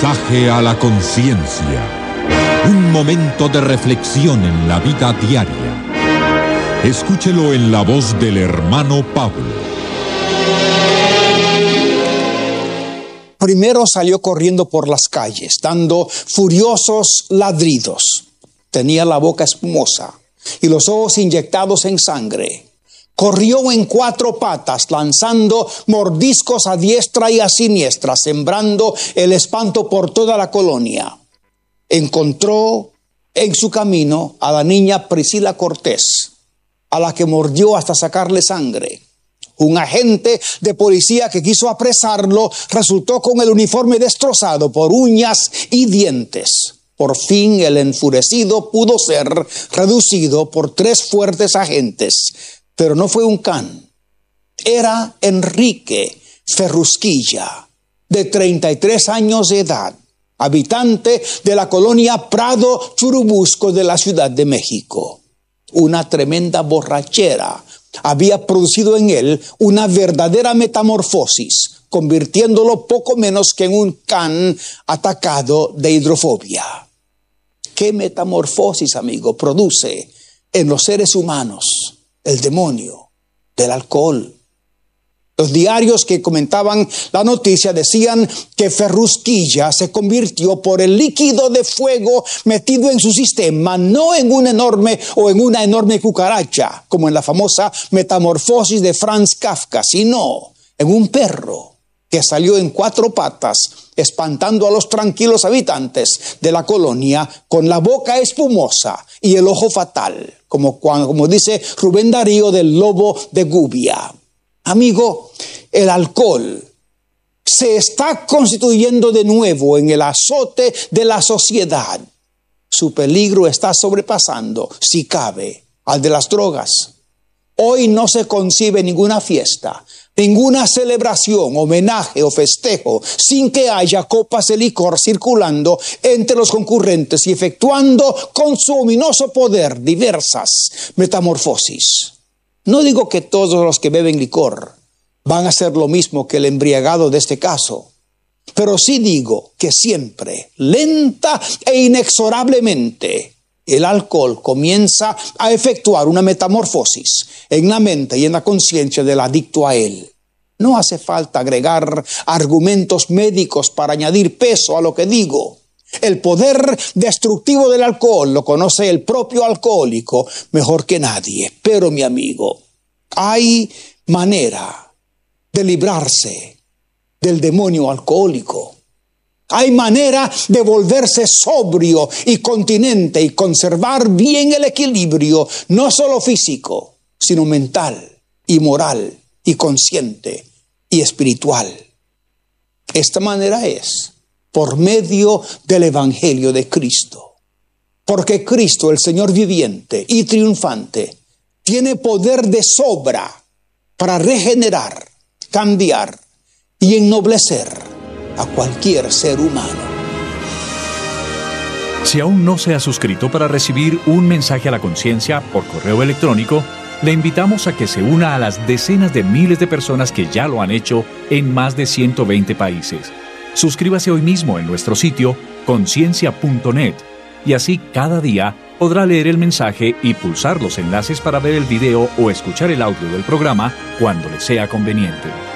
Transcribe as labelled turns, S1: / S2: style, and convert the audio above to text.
S1: Mensaje a la conciencia. Un momento de reflexión en la vida diaria. Escúchelo en la voz del hermano Pablo.
S2: Primero salió corriendo por las calles, dando furiosos ladridos. Tenía la boca espumosa y los ojos inyectados en sangre. Corrió en 4 patas, lanzando mordiscos a diestra y a siniestra, sembrando el espanto por toda la colonia. Encontró en su camino a la niña Priscila Cortés, a la que mordió hasta sacarle sangre. Un agente de policía que quiso apresarlo resultó con el uniforme destrozado por uñas y dientes. Por fin el enfurecido pudo ser reducido por 3 fuertes agentes. Pero no fue un can, era Enrique Ferrusquilla, de 33 años de edad, habitante de la colonia Prado Churubusco de la Ciudad de México. Una tremenda borrachera había producido en él una verdadera metamorfosis, convirtiéndolo poco menos que en un can atacado de hidrofobia. ¿Qué metamorfosis, amigo, produce en los seres humanos el demonio del alcohol? Los diarios que comentaban la noticia decían que Ferrusquilla se convirtió por el líquido de fuego metido en su sistema, no en una enorme cucaracha, como en la famosa Metamorfosis de Franz Kafka, sino en un perro que salió en 4 patas, espantando a los tranquilos habitantes de la colonia con la boca espumosa y el ojo fatal, como dice Rubén Darío del Lobo de Gubia. Amigo, el alcohol se está constituyendo de nuevo en el azote de la sociedad. Su peligro está sobrepasando, si cabe, al de las drogas. Hoy no se concibe ninguna fiesta, ninguna celebración, homenaje o festejo sin que haya copas de licor circulando entre los concurrentes y efectuando con su ominoso poder diversas metamorfosis. No digo que todos los que beben licor van a hacer lo mismo que el embriagado de este caso, pero sí digo que siempre, lenta e inexorablemente, el alcohol comienza a efectuar una metamorfosis en la mente y en la conciencia del adicto a él. No hace falta agregar argumentos médicos para añadir peso a lo que digo. El poder destructivo del alcohol lo conoce el propio alcohólico mejor que nadie. Pero, mi amigo, hay manera de librarse del demonio alcohólico. Hay manera de volverse sobrio y continente y conservar bien el equilibrio, no solo físico, sino mental y moral y consciente y espiritual. Esta manera es por medio del Evangelio de Cristo. Porque Cristo, el Señor viviente y triunfante, tiene poder de sobra para regenerar, cambiar y ennoblecer a cualquier ser humano.
S3: Si aún no se ha suscrito para recibir un mensaje a la conciencia por correo electrónico, le invitamos a que se una a las decenas de miles de personas que ya lo han hecho en más de 120 países. Suscríbase hoy mismo en nuestro sitio conciencia.net y así cada día podrá leer el mensaje y pulsar los enlaces para ver el video o escuchar el audio del programa cuando le sea conveniente.